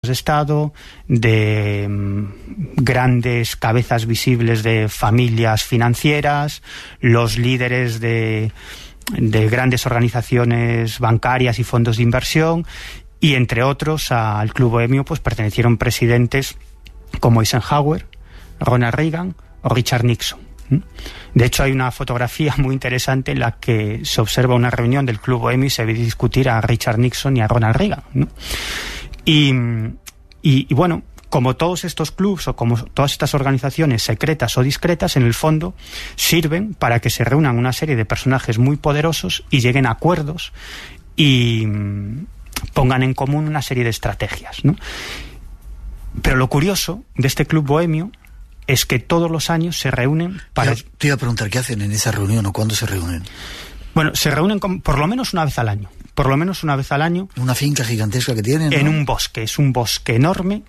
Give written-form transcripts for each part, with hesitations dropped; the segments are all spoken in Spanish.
de Estado, de grandes cabezas visibles de familias financieras, los líderes de grandes organizaciones bancarias y fondos de inversión, y entre otros al Club Bohemio pues pertenecieron presidentes como Eisenhower, Ronald Reagan o Richard Nixon. De hecho, hay una fotografía muy interesante en la que se observa una reunión del Club Bohemio y se ve discutir a Richard Nixon y a Ronald Reagan, ¿no? Y bueno, como todos estos clubs o como todas estas organizaciones secretas o discretas, en el fondo sirven para que se reúnan una serie de personajes muy poderosos y lleguen a acuerdos y pongan en común una serie de estrategias, ¿no? Pero lo curioso de este Club Bohemio es que todos los años se reúnen para... Te iba a preguntar, ¿qué hacen en esa reunión o cuándo se reúnen? Bueno, se reúnen por lo menos una vez al año. Por lo menos una vez al año. Una finca gigantesca que tienen, ¿no? En un bosque. Es un bosque enorme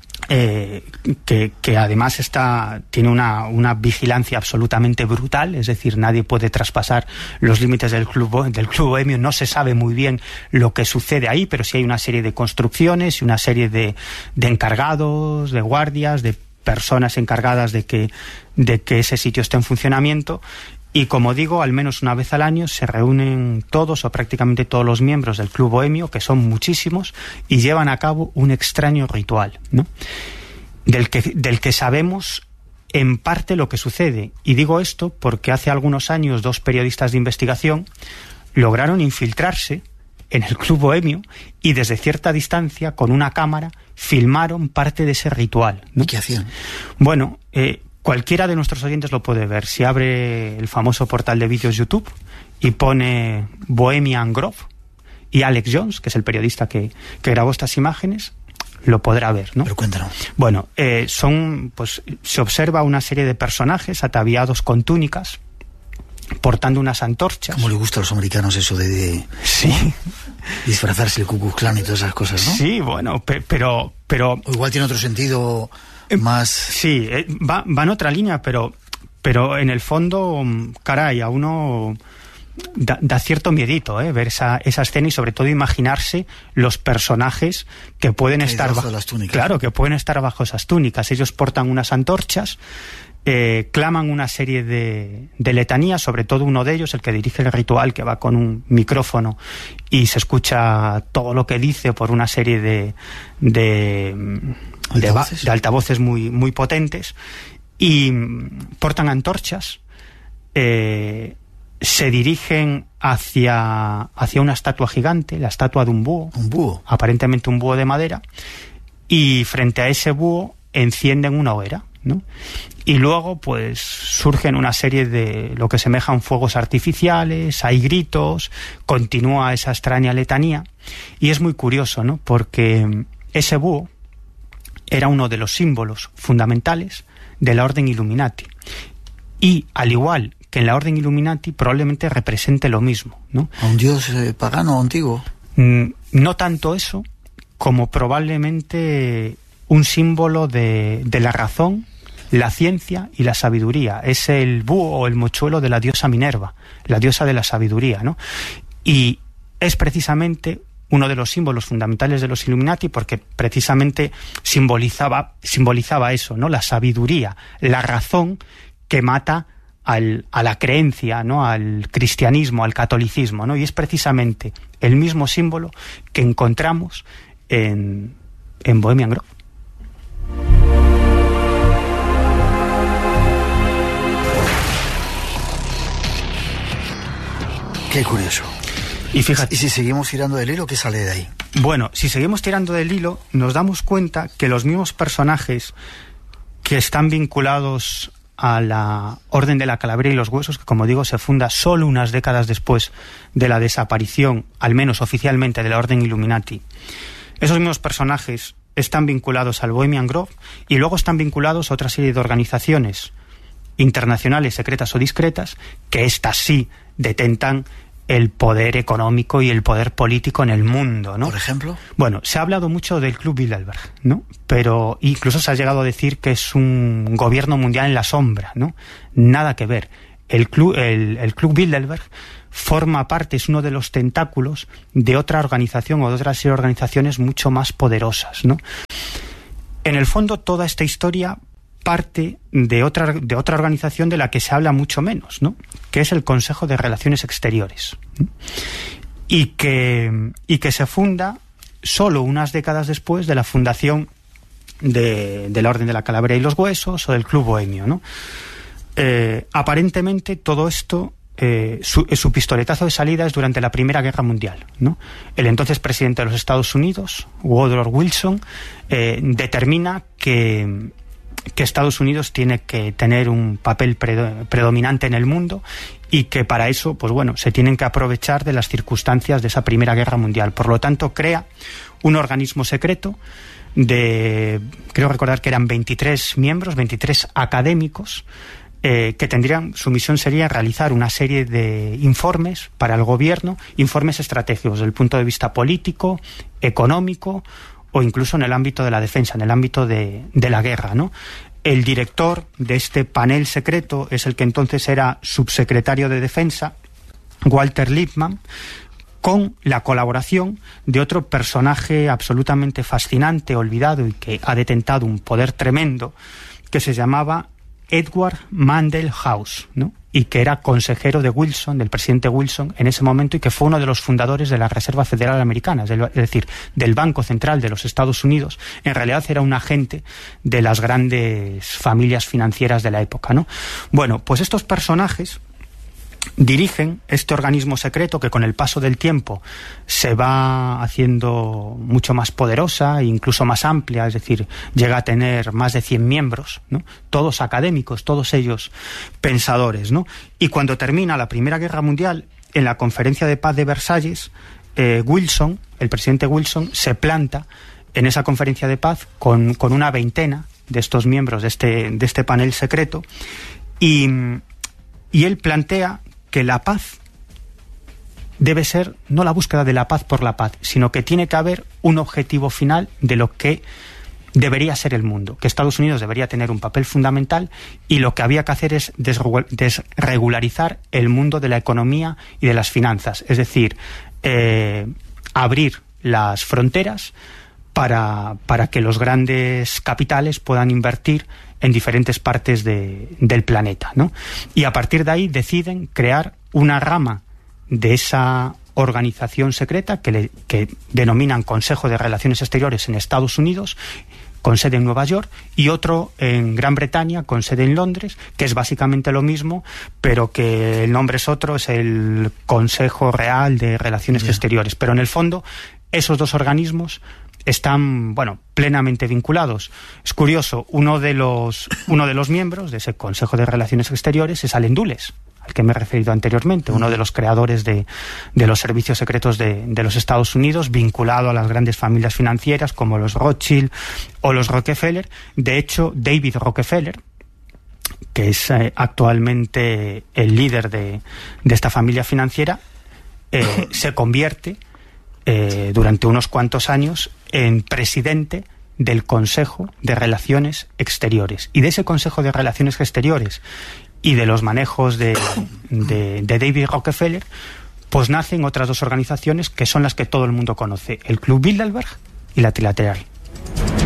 que además tiene una vigilancia absolutamente brutal. Es decir, nadie puede traspasar los límites del Club Bohemio. No se sabe muy bien lo que sucede ahí, pero sí hay una serie de construcciones y una serie de encargados, de guardias, de personas encargadas de que ese sitio esté en funcionamiento. Y como digo, al menos una vez al año se reúnen todos o prácticamente todos los miembros del Club Bohemio, que son muchísimos, y llevan a cabo un extraño ritual, ¿no? Del que sabemos en parte lo que sucede. Y digo esto porque hace algunos años 2 periodistas de investigación lograron infiltrarse en el Club Bohemio y desde cierta distancia, con una cámara, filmaron parte de ese ritual, ¿no? ¿Qué hacían? Bueno, cualquiera de nuestros oyentes lo puede ver. Si abre el famoso portal de vídeos YouTube y pone Bohemian Grove y Alex Jones, que es el periodista que grabó estas imágenes, lo podrá ver, ¿no? Pero cuéntanos. Bueno, se observa una serie de personajes ataviados con túnicas, portando unas antorchas. ¿Cómo le gusta a los americanos eso de sí, disfrazarse el Ku Klux Klan y todas esas cosas, ¿no? Sí, bueno, pero o igual tiene otro sentido más... Sí, va en otra línea, pero en el fondo, caray, a uno da cierto miedito, ver esa escena y sobre todo imaginarse los personajes que pueden estar bajo las túnicas. Claro, que pueden estar bajo esas túnicas. Ellos portan unas antorchas, claman una serie de letanías, sobre todo uno de ellos, el que dirige el ritual, que va con un micrófono y se escucha todo lo que dice por una serie de altavoces muy, muy potentes, y portan antorchas, se dirigen hacia una estatua gigante, la estatua de un búho, aparentemente un búho de madera, y frente a ese búho encienden una hoguera, ¿no? Y luego pues surgen una serie de lo que semejan fuegos artificiales, hay gritos, continúa esa extraña letanía, y es muy curioso, ¿no? Porque ese búho era uno de los símbolos fundamentales de la Orden Illuminati, y al igual que en la Orden Illuminati probablemente represente lo mismo, ¿no? ¿A un dios pagano o antiguo? No tanto eso, como probablemente un símbolo de la razón, la ciencia y la sabiduría. Es el búho o el mochuelo de la diosa Minerva, la diosa de la sabiduría, ¿no? Y es precisamente uno de los símbolos fundamentales de los Illuminati, porque precisamente simbolizaba eso, ¿no? La sabiduría, la razón que mata a la creencia, ¿no? Al cristianismo, al catolicismo, ¿no? Y es precisamente el mismo símbolo que encontramos en Bohemian Grove. Qué curioso. Y fíjate, ¿y si seguimos tirando del hilo, qué sale de ahí? Bueno, si seguimos tirando del hilo, nos damos cuenta que los mismos personajes que están vinculados a la Orden de la Calavera y los Huesos, que como digo se funda solo unas décadas después de la desaparición, al menos oficialmente, de la Orden Illuminati, esos mismos personajes están vinculados al Bohemian Grove y luego están vinculados a otra serie de organizaciones internacionales, secretas o discretas, que estas sí detentan el poder económico y el poder político en el mundo, ¿no? ¿Por ejemplo? Bueno, se ha hablado mucho del Club Bilderberg, ¿no? Pero incluso se ha llegado a decir que es un gobierno mundial en la sombra, ¿no? Nada que ver. El Club Bilderberg forma parte, es uno de los tentáculos de otra organización o de otra serie de organizaciones mucho más poderosas, ¿no? En el fondo, toda esta historia parte de otra organización de la que se habla mucho menos, ¿no? Que es el Consejo de Relaciones Exteriores, ¿no? y que se funda solo unas décadas después de la fundación de la Orden de la Calavera y los Huesos o del Club Bohemio, ¿no? Aparentemente todo esto, su pistoletazo de salida es durante la Primera Guerra Mundial, ¿no? El entonces presidente de los Estados Unidos, Woodrow Wilson, determina que Estados Unidos tiene que tener un papel predominante en el mundo y que para eso, pues bueno, se tienen que aprovechar de las circunstancias de esa Primera Guerra Mundial. Por lo tanto, crea un organismo secreto creo recordar que eran 23 miembros, 23 académicos, que su misión sería realizar una serie de informes para el gobierno, informes estratégicos desde el punto de vista político, económico o incluso en el ámbito de la defensa, en el ámbito de la guerra, ¿no? El director de este panel secreto es el que entonces era subsecretario de Defensa, Walter Lippmann, con la colaboración de otro personaje absolutamente fascinante, olvidado y que ha detentado un poder tremendo, que se llamaba Edward Mandell House, ¿no? Y que era consejero de Wilson, del presidente Wilson en ese momento, y que fue uno de los fundadores de la Reserva Federal Americana, es decir, del Banco Central de los Estados Unidos. En realidad era un agente de las grandes familias financieras de la época, ¿no? Bueno, pues estos personajes dirigen este organismo secreto que con el paso del tiempo se va haciendo mucho más poderosa e incluso más amplia, es decir, llega a tener más de 100 miembros, ¿no? Todos académicos, todos ellos pensadores, ¿no? Y cuando termina la Primera Guerra Mundial, en la Conferencia de Paz de Versalles, Wilson, el presidente Wilson, se planta en esa conferencia de paz con una veintena de estos miembros de este panel secreto y él plantea que la paz debe ser no la búsqueda de la paz por la paz, sino que tiene que haber un objetivo final de lo que debería ser el mundo, que Estados Unidos debería tener un papel fundamental y lo que había que hacer es desregularizar el mundo de la economía y de las finanzas, es decir, abrir las fronteras para que los grandes capitales puedan invertir en diferentes partes del planeta, ¿no? Y a partir de ahí deciden crear una rama de esa organización secreta que denominan Consejo de Relaciones Exteriores en Estados Unidos, con sede en Nueva York, y otro en Gran Bretaña, con sede en Londres, que es básicamente lo mismo, pero que el nombre es otro, es el Consejo Real de Relaciones Exteriores. Pero en el fondo, esos dos organismos están, bueno, plenamente vinculados. Es curioso, uno de los miembros de ese Consejo de Relaciones Exteriores es Allen Dulles, al que me he referido anteriormente, uno de los creadores de los servicios secretos de los Estados Unidos, vinculado a las grandes familias financieras como los Rothschild o los Rockefeller. De hecho, David Rockefeller, que es actualmente el líder de esta familia financiera, se convierte durante unos cuantos años en presidente del Consejo de Relaciones Exteriores. Y de ese Consejo de Relaciones Exteriores y de los manejos de David Rockefeller, pues nacen otras dos organizaciones que son las que todo el mundo conoce, el Club Bilderberg y la Trilateral.